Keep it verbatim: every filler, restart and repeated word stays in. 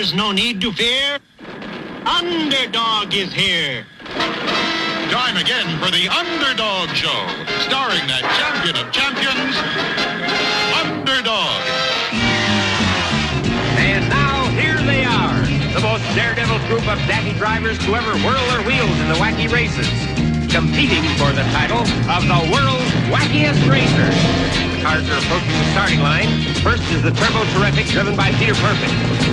There's no need to fear. Underdog is here. Time again for the Underdog Show, starring that champion of champions, Underdog. And now, here they are, the most daredevil group of daffy drivers to ever whirl their wheels in the wacky races, competing for the title of the world's wackiest racer. The cars are approaching the starting line. First is the Turbo Terrific, driven by Peter Perfect.